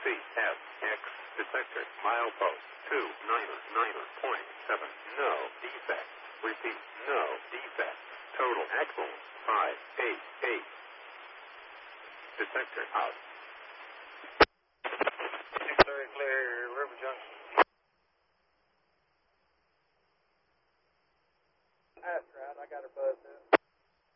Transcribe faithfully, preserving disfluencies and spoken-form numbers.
F, X, detector, milepost, two, niner, niner point seven, no defect. Repeat, no defect. Total axle, five, eight, eight. Detector out.